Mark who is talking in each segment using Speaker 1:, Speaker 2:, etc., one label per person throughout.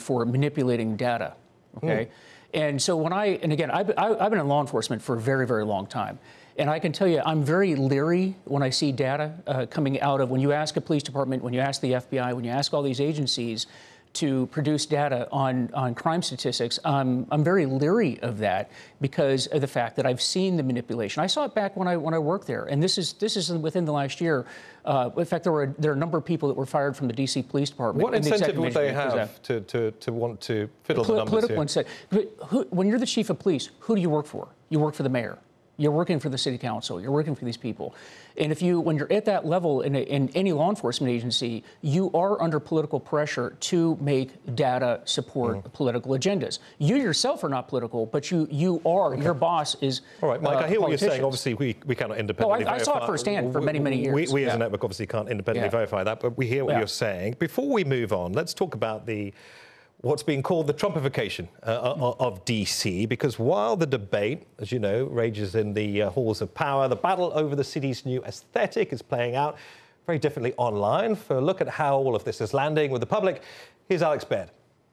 Speaker 1: for manipulating data. Okay, and so I've been in law enforcement for a very, very long time. And I can tell you, I'm very leery when I see data coming out of, when you ask a police department, when you ask the FBI, when you ask all these agencies to produce data on crime statistics, I'm very leery of that because of the fact that I've seen the manipulation. I saw it back when I worked there, and this is within the last year. In fact, there are a number of people that were fired from the D.C. Police Department.
Speaker 2: What incentive would they have to want to fiddle the numbers
Speaker 1: political
Speaker 2: here?
Speaker 1: incentive. When you're the chief of police, who do you work for? You work for the mayor. You're working for the city council. You're working for these people. And when you're at that level in any law enforcement agency, you are under political pressure to make data support political agendas. You yourself are not political, but you are. Okay. Your boss is.
Speaker 2: All right, Mike, I hear what you're saying. Obviously, we cannot independently verify.
Speaker 1: I saw it firsthand for many, many years.
Speaker 2: We as a network obviously can't independently verify that, but we hear what you're saying. Before we move on, let's talk about what's being called the Trumpification of D.C., because while the debate, as you know, rages in the halls of power, the battle over the city's new aesthetic is playing out very differently online. For a look at how all of this is landing with the public, here's Alex Baird.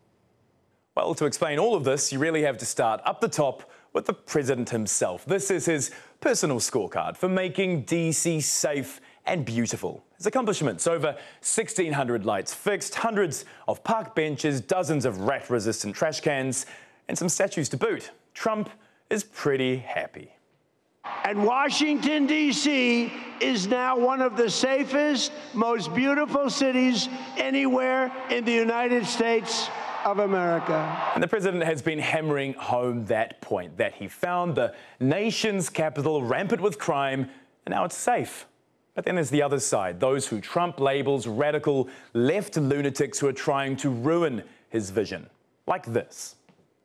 Speaker 3: Well, to explain all of this, you really have to start up the top with the president himself. This is his personal scorecard for making D.C. safe and beautiful. His accomplishments: over 1,600 lights fixed, hundreds of park benches, dozens of rat-resistant trash cans, and some statues to boot. Trump is pretty happy.
Speaker 4: And Washington, D.C. is now one of the safest, most beautiful cities anywhere in the United States of America.
Speaker 3: And the president has been hammering home that point, that he found the nation's capital rampant with crime, and now it's safe. But then there's the other side, those who Trump labels radical left lunatics who are trying to ruin his vision. Like this.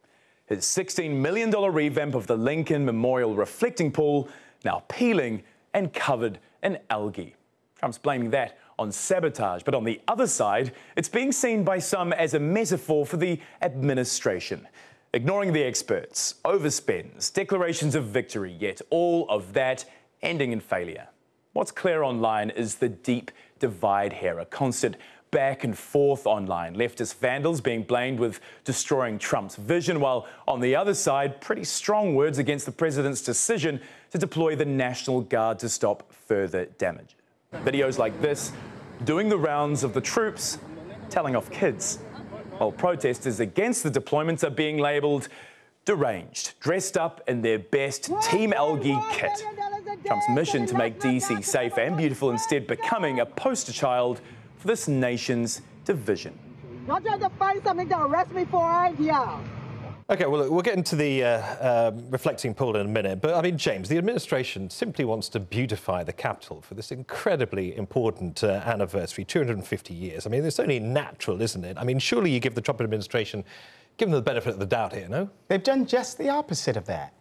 Speaker 3: His $16 million revamp of the Lincoln Memorial reflecting pool now peeling and covered in algae. Trump's blaming that on sabotage, but on the other side, it's being seen by some as a metaphor for the administration. Ignoring the experts, overspends, declarations of victory, yet all of that ending in failure. What's clear online is the deep divide here, a constant back and forth online. Leftist vandals being blamed with destroying Trump's vision, while on the other side, pretty strong words against the president's decision to deploy the National Guard to stop further damage. Videos like this doing the rounds of the troops telling off kids, while protesters against the deployments are being labelled deranged, dressed up in their best Team Algae kit. Trump's mission to make D.C. safe and beautiful instead becoming a poster child for this nation's division.
Speaker 5: Not trying to find something to arrest me for, yeah.
Speaker 2: OK, well, we'll get into the reflecting pool in a minute. But, I mean, James, the administration simply wants to beautify the Capitol for this incredibly important anniversary, 250 years. I mean, it's only natural, isn't it? I mean, surely you give the Trump administration, give them the benefit of the doubt here, no?
Speaker 6: They've done just the opposite of that.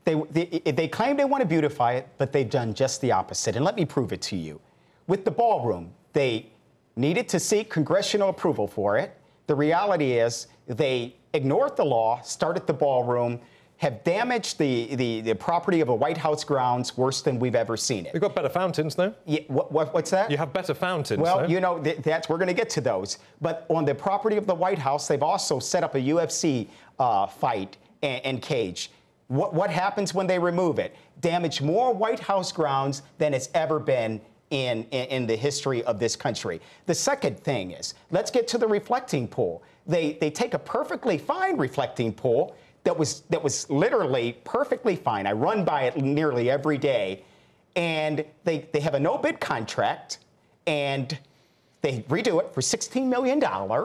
Speaker 6: They claim they want to beautify it, but they've done just the opposite. And let me prove it to you. With the ballroom, they needed to seek congressional approval for it. The reality is they ignored the law, started the ballroom, have damaged the property of the White House grounds worse than we've ever seen it.
Speaker 2: We've got better fountains, though.
Speaker 6: Yeah, what's that?
Speaker 2: You have better fountains,
Speaker 6: well,
Speaker 2: though.
Speaker 6: you know, we're going to get to those. But on the property of the White House, they've also set up a UFC fight and cage. What happens when they remove it? Damage more White House grounds than it's ever been in the history of this country. The second thing is, let's get to the reflecting pool. They take a perfectly fine reflecting pool that was literally perfectly fine. I run by it nearly every day, and they have a no-bid contract, and they redo it for $16 million,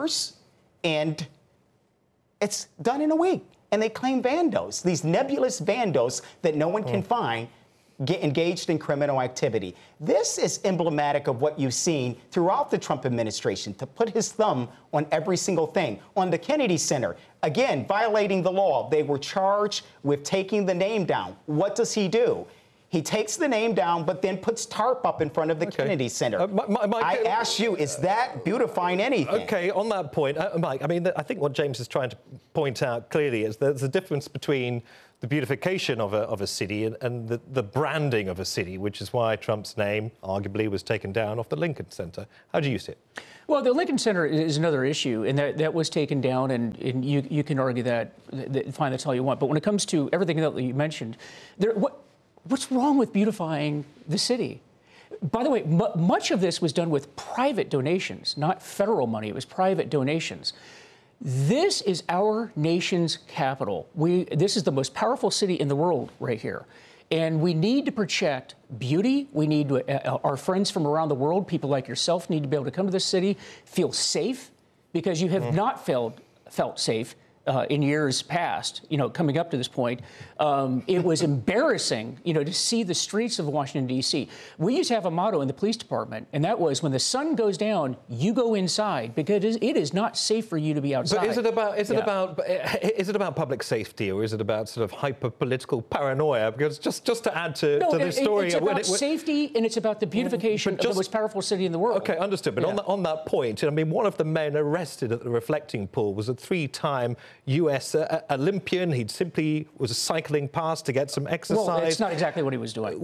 Speaker 6: and it's done in a week. And they claim vandos, these nebulous vandos that no one can find, get engaged in criminal activity. This is emblematic of what you've seen throughout the Trump administration, to put his thumb on every single thing. On the Kennedy Center, again, violating the law. They were charged with taking the name down. What does he do? He takes the name down, but then puts tarp up in front of the Kennedy Center. I ask you, is that beautifying anything?
Speaker 2: Okay, on that point, Mike, I mean, I think what James is trying to point out clearly is there's a difference between the beautification of a city and the branding of a city, which is why Trump's name arguably was taken down off the Lincoln Center. How do you see it? Well,
Speaker 1: the Lincoln Center is another issue, and that was taken down, and you can argue that, fine, that's all you want. But when it comes to everything that you mentioned, what's wrong with beautifying the city? By the way, much of this was done with private donations, not federal money. It was private donations. This is our nation's capital. This is the most powerful city in the world right here. And we need to protect beauty. We need our friends from around the world, people like yourself, need to be able to come to this city, feel safe, because you have not felt safe in years past, coming up to this point. It was embarrassing, to see the streets of Washington, D.C. We used to have a motto in the police department, and that was, when the sun goes down, you go inside, because it is not safe for you to be outside.
Speaker 2: But is it about public safety, or is it about sort of hyper-political paranoia? Because just to add to this story...
Speaker 1: it's about safety, and it's about the beautification of the most powerful city in the world.
Speaker 2: OK, understood. But on that point, I mean, one of the men arrested at the reflecting pool was a 3-time US Olympian. He simply was cycling past to get some exercise.
Speaker 1: Well, it's not exactly what he was doing.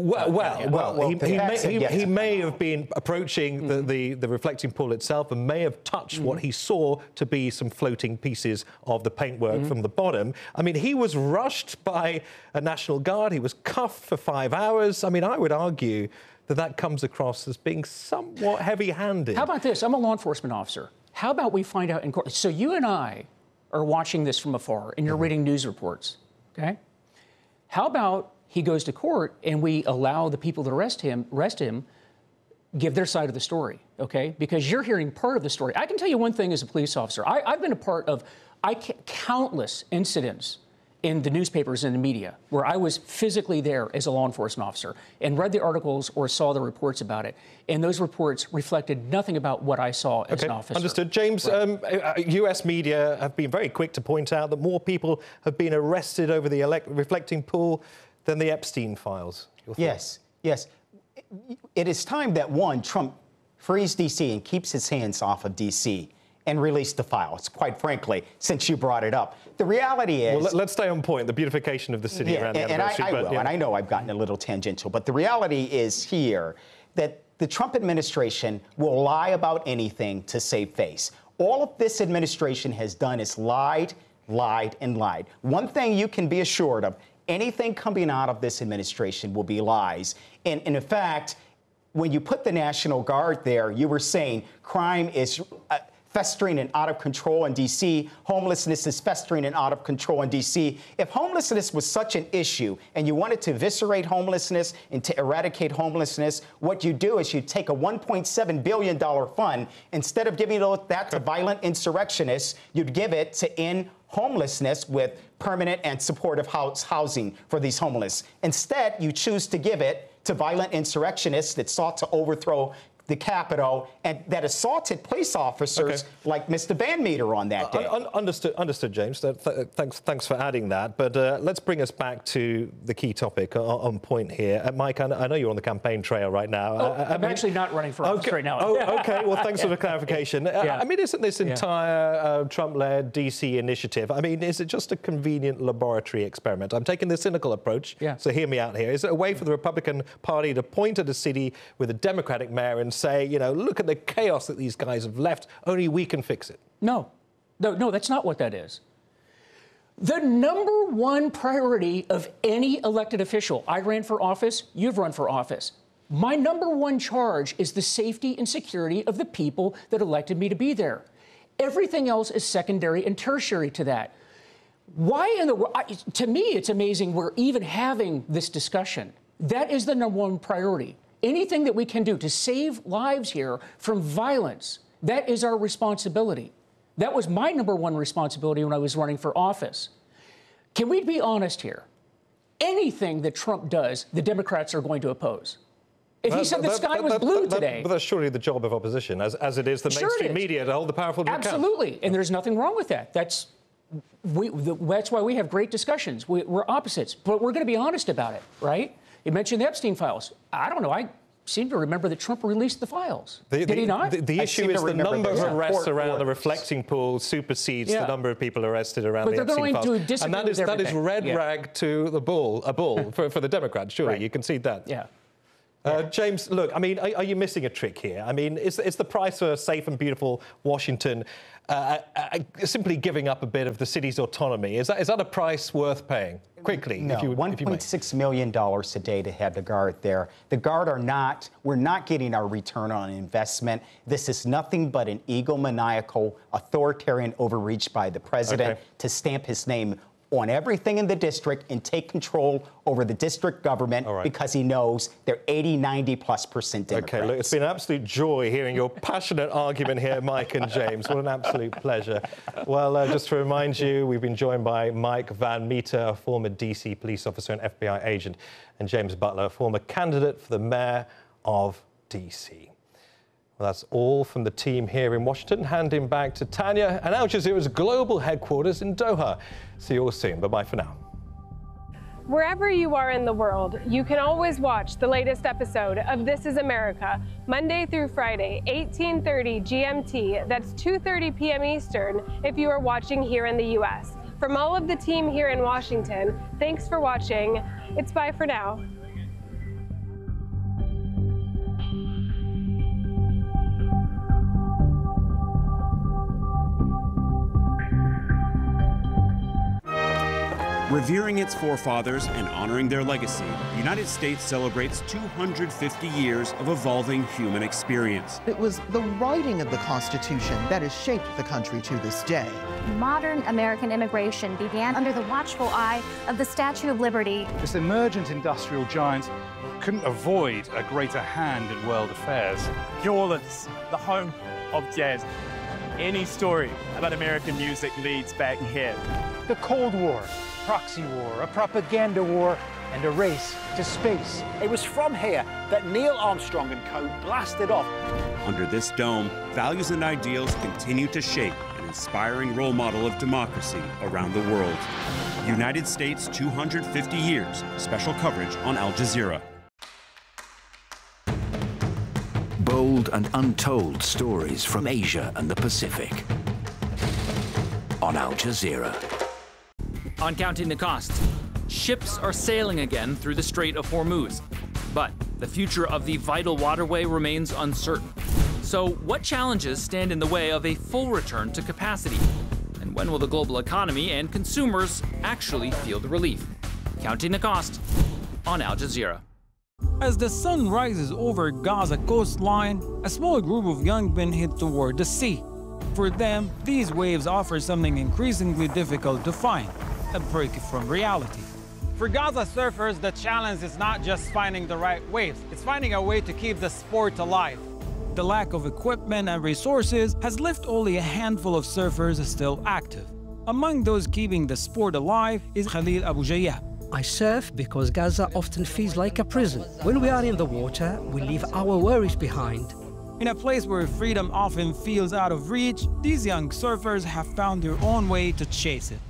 Speaker 2: He may have been approaching the reflecting pool itself and may have touched what he saw to be some floating pieces of the paintwork from the bottom. I mean, he was rushed by a National Guard. He was cuffed for 5 hours. I mean, I would argue that comes across as being somewhat heavy-handed.
Speaker 1: How about this? I'm a law enforcement officer. How about we find out in court? So you and I are watching this from afar, and you're reading news reports, okay? How about he goes to court and we allow the people that arrest him, give their side of the story, okay? Because you're hearing part of the story. I can tell you one thing as a police officer. I've been a part of countless incidents in the newspapers and the media where I was physically there as a law enforcement officer and read the articles or saw the reports about it. And those reports reflected nothing about what I saw as an officer.
Speaker 2: Understood. James, US media have been very quick to point out that more people have been arrested over the reflecting pool than the Epstein files.
Speaker 6: Yes. It is time that, one, Trump frees D.C. and keeps his hands off of D.C. and release the files, quite frankly, since you brought it up. The reality is...
Speaker 2: Well, let's stay on point, the beautification of the city around the anniversary.
Speaker 6: And I know I've gotten a little tangential, but the reality is here that the Trump administration will lie about anything to save face. All of this administration has done is lied, and lied. One thing you can be assured of, anything coming out of this administration will be lies. And in fact, when you put the National Guard there, you were saying crime is... festering and out of control in D.C. Homelessness is festering and out of control in D.C. If homelessness was such an issue and you wanted to eviscerate homelessness and to eradicate homelessness, what you do is you take a $1.7 billion fund. Instead of giving that to violent insurrectionists, you'd give it to end homelessness with permanent and supportive housing for these homeless. Instead, you choose to give it to violent insurrectionists that sought to overthrow the Capitol and that assaulted police officers like Mr. Van Meter on that day.
Speaker 2: Understood, James. Thanks for adding that. But let's bring us back to the key topic on point here. Mike, I know you're on the campaign trail right now.
Speaker 1: I'm actually not running for office right now.
Speaker 2: OK. Well, thanks for the clarification. I mean, isn't this entire Trump-led D.C. initiative, I mean, is it just a convenient laboratory experiment? I'm taking the cynical approach, so hear me out here. Is it a way for the Republican Party to point at a city with a Democratic mayor and say, look at the chaos that these guys have left, only we can fix it?
Speaker 1: No, that's not what that is. The number one priority of any elected official, I ran for office, you've run for office. My number one charge is the safety and security of the people that elected me to be there. Everything else is secondary and tertiary to that. Why in the world? To me, it's amazing we're even having this discussion. That is the number one priority. Anything that we can do to save lives here from violence, that is our responsibility. That was my number one responsibility when I was running for office. Can we be honest here? Anything that Trump does, the Democrats are going to oppose. If he said the sky was blue today...
Speaker 2: But that's surely the job of opposition, as it is the mainstream media, to hold the powerful to account.
Speaker 1: Absolutely, and there's nothing wrong with that. That's why we have great discussions. We're opposites, but we're going to be honest about it, right? He mentioned the Epstein files. I don't know. I seem to remember that Trump released the files. Did he not?
Speaker 2: The issue is the number of arrests around the reflecting pool supersedes the number of people arrested around the Epstein files. And that is red rag to the bull for the Democrats, surely. Right. You concede that.
Speaker 1: Yeah.
Speaker 2: James, look, I mean, are you missing a trick here? I mean, is the price for a safe and beautiful Washington simply giving up a bit of the city's autonomy? Is that a price worth paying? Quickly,
Speaker 6: no, $1.6 million a day to have the Guard there. The Guard we're not getting our return on investment. This is nothing but an egomaniacal, authoritarian overreach by the president to stamp his name on everything in the district and take control over the district government because he knows they're 80–90+% Democrats.
Speaker 2: Okay, look, it's been an absolute joy hearing your passionate argument here, Mike and James. What an absolute pleasure. Well, just to remind you, we've been joined by Mike Van Meter, a former D.C. police officer and FBI agent, and James Butler, a former candidate for the mayor of D.C. Well, that's all from the team here in Washington. Handing back to Tanya and Al Jazeera's global headquarters in Doha. See you all soon. Bye-bye for now.
Speaker 7: Wherever you are in the world, you can always watch the latest episode of This is America, Monday through Friday, 18:30 GMT. That's 2:30 p.m. Eastern if you are watching here in the U.S. From all of the team here in Washington, thanks for watching. It's bye for now.
Speaker 8: Revering its forefathers and honoring their legacy, the United States celebrates 250 years of evolving human experience.
Speaker 9: It was the writing of the Constitution that has shaped the country to this day.
Speaker 10: Modern American immigration began under the watchful eye of the Statue of Liberty.
Speaker 11: This emergent industrial giant couldn't avoid a greater hand in world affairs.
Speaker 12: New Orleans, the home of jazz. Any story about American music leads back here.
Speaker 13: The Cold War, proxy war, a propaganda war, and a race to space.
Speaker 14: It was from here that Neil Armstrong and co. blasted off.
Speaker 8: Under this dome, values and ideals continue to shape an inspiring role model of democracy around the world. United States 250 years, special coverage on Al Jazeera.
Speaker 15: Bold and untold stories from Asia and the Pacific on Al Jazeera.
Speaker 16: On Counting the Cost, ships are sailing again through the Strait of Hormuz, but the future of the vital waterway remains uncertain. So what challenges stand in the way of a full return to capacity? And when will the global economy and consumers actually feel the relief? Counting the Cost on Al Jazeera.
Speaker 17: As the sun rises over Gaza coastline, a small group of young men head toward the sea. For them, these waves offer something increasingly difficult to find, a break from reality.
Speaker 18: For Gaza surfers, the challenge is not just finding the right waves, it's finding a way to keep the sport alive.
Speaker 17: The lack of equipment and resources has left only a handful of surfers still active. Among those keeping the sport alive is Khalil Abu Jayyab.
Speaker 19: I surf because Gaza often feels like a prison. When we are in the water, we leave our worries behind.
Speaker 17: In a place where freedom often feels out of reach, these young surfers have found their own way to chase it.